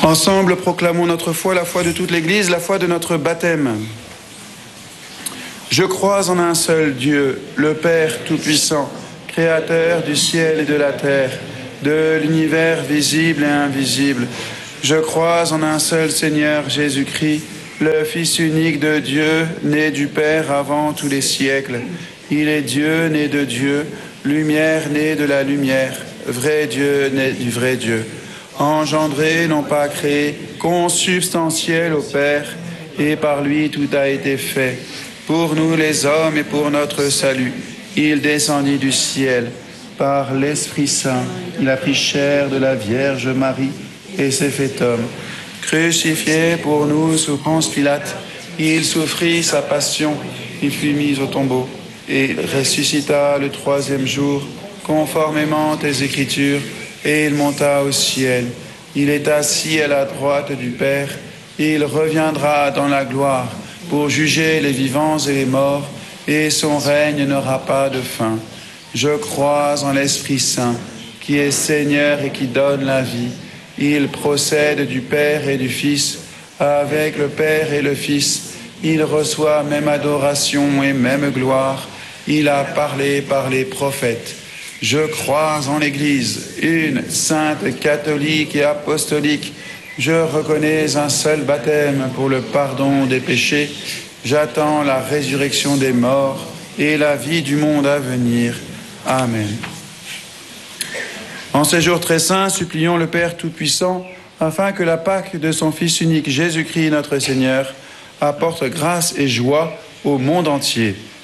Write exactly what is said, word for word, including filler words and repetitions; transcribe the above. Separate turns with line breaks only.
Ensemble, proclamons notre foi, la foi de toute l'Église, la foi de notre baptême. Je crois en un seul Dieu, le Père Tout-Puissant, Créateur du ciel et de la terre, de l'univers visible et invisible. Je crois en un seul Seigneur Jésus-Christ, le Fils unique de Dieu, né du Père avant tous les siècles. Il est Dieu, né de Dieu, lumière née de la lumière, vrai Dieu, né du vrai Dieu. Engendré, non pas créé, consubstantiel au Père, et par lui tout a été fait. Pour nous les hommes et pour notre salut, il descendit du ciel. Par l'Esprit Saint, il a pris chair de la Vierge Marie et s'est fait homme. Crucifié pour nous sous Ponce Pilate, il souffrit sa passion, il fut mis au tombeau et ressuscita le troisième jour, conformément aux Écritures, et il monta au ciel. Il est assis à la droite du Père, et il reviendra dans la gloire pour juger les vivants et les morts, et son règne n'aura pas de fin. Je crois en l'Esprit Saint, qui est Seigneur et qui donne la vie. Il procède du Père et du Fils. Avec le Père et le Fils, il reçoit même adoration et même gloire. Il a parlé par les prophètes. Je crois en l'Église, une sainte, catholique et apostolique. Je reconnais un seul baptême pour le pardon des péchés. J'attends la résurrection des morts et la vie du monde à venir. Amen. En ces jours très saints, supplions le Père Tout-Puissant, afin que la Pâque de son Fils unique, Jésus-Christ notre Seigneur, apporte grâce et joie au monde entier.